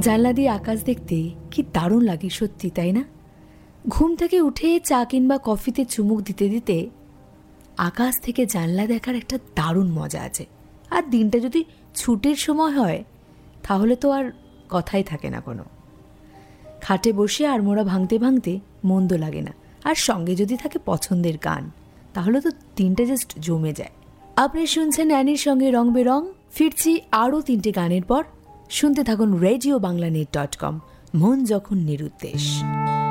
জানলা দিয়ে আকাশ দেখতে কি দারুণ লাগে সত্যি, তাই না? ঘুম থেকে উঠে চা কিংবা কফিতে চুমুক দিতে দিতে আকাশ থেকে জানলা দেখার একটা দারুণ মজা আছে। আর দিনটা যদি ছুটির সময় হয় তাহলে তো আর কথাই থাকে না কোনো। খাটে বসে আড়মোড়া ভাঙতে ভাঙতে মন্দ লাগে না, আর সঙ্গে যদি থাকে পছন্দের গান, তাহলে তো দিনটা জাস্ট জমে যায়। আপনি শুনছেন অ্যানির সঙ্গে রং বেরং। ফিরছি আরও 3টে গানের পর। শুনতে থাকুন রেডিও বাংলানেট.com, মন যখন নিরুদ্দেশ।